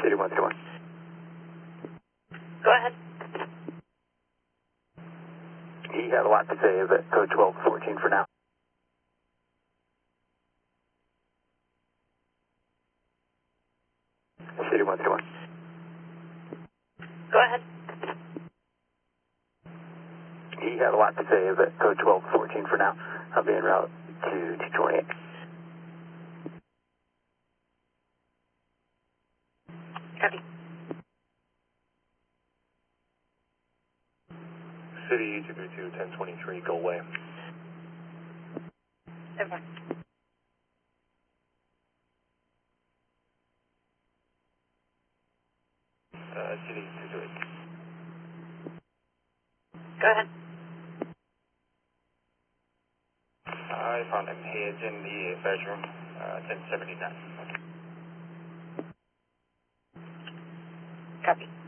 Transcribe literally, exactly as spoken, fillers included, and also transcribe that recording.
City one three one. Go ahead. He had a lot to say, but code twelve fourteen for now. City one three one. Go ahead. He had a lot to say, but code twelve fourteen for now. I'll be en route to two twenty-eight. Copy. City two three two, ten twenty-three, go away. Over. Uh, City two two eight. Go ahead. I found him. He is in the bedroom, uh, ten seventy-nine. Copy.